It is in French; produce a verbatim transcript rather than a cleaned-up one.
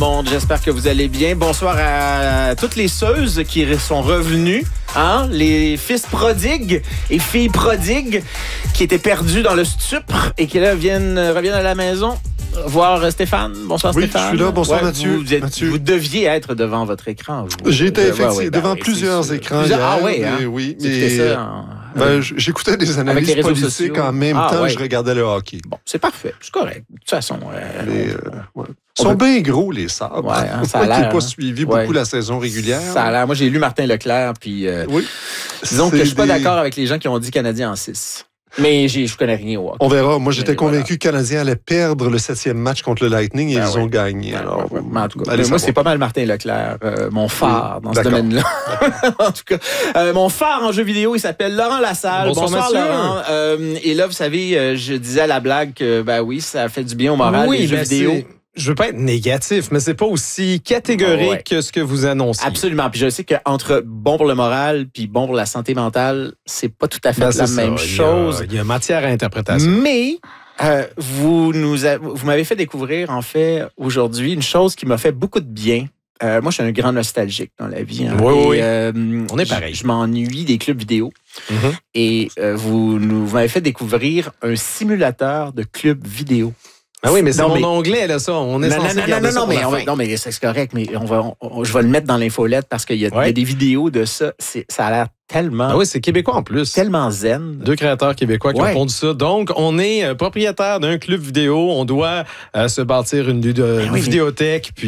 monde? J'espère que vous allez bien. Bonsoir à toutes les seuses qui sont revenues, hein? Les fils prodigues et filles prodigues qui étaient perdus dans le stupre et qui là viennent, reviennent à la maison voir Stéphane. Bonsoir oui, Stéphane. Oui, je suis là. Bonsoir ouais, Mathieu. Vous, êtes, Mathieu. Vous deviez être devant votre écran. Vous. J'ai été effectivement ouais, ouais, ben devant oui, plusieurs écrans plusieurs... hier. Ah oui, hein? mais, oui, mais... ça en... ben, j'écoutais des analyses politiques sociaux. En même ah, temps, ouais. je regardais le hockey. Bon, c'est parfait. C'est correct. De toute façon... Euh, mais, euh, ouais. Ils sont peut... bien gros, les sabres. Ouais, hein, ça a Moi l'air, qui n'ai pas hein. suivi ouais. beaucoup la saison régulière. Ça a l'air. Moi, j'ai lu Martin Leclerc, puis... Euh, oui. Disons que je suis pas des... d'accord avec les gens qui ont dit Canadien en six. Mais je ne connais rien au hockey. On verra. Moi, j'étais mais convaincu voilà. que le Canadien allait perdre le septième match contre le Lightning et ben ils oui. ont gagné. Ben Alors, ouais, ouais. En tout cas, moi, savoir. c'est pas mal Martin Leclerc, euh, mon phare oui. dans ce domaine-là. En tout cas, euh, mon phare en jeu vidéo, il s'appelle Laurent Lassalle. Bonsoir, Bonsoir Laurent. Euh, et là, vous savez, euh, je disais à la blague que, ben oui, ça fait du bien au moral, oui, les jeux vidéo. Je veux pas être négatif, mais c'est pas aussi catégorique ouais. que ce que vous annoncez. Absolument. Puis je sais qu'entre bon pour le moral puis bon pour la santé mentale, c'est pas tout à fait ben, la ça. même il chose. Y a, il y a matière à interprétation. Mais euh, vous nous a, vous m'avez fait découvrir en fait aujourd'hui une chose qui m'a fait beaucoup de bien. Euh, moi, je suis un grand nostalgique dans la vie. Hein, oui, et, oui. Euh, On est pareil. Je, je m'ennuie des clubs vidéo. Mm-hmm. Et euh, vous, nous, vous m'avez fait découvrir un simulateur de club vidéo. Ah oui, mais c'est non, mon mais... onglet, là, ça. On est non, censé non, non, garder non, ça non, mais, on va, non, mais c'est correct. Mais on va, on, on, je vais le mettre dans l'infolette parce qu'il y, ouais. y a des vidéos de ça. C'est, ça a l'air tellement... Ah oui, c'est québécois en plus. Tellement zen. Deux créateurs québécois qui ouais. ont pondu ça. Donc, on est propriétaire d'un club vidéo. On doit euh, se bâtir une, une, une oui, vidéothèque. Puis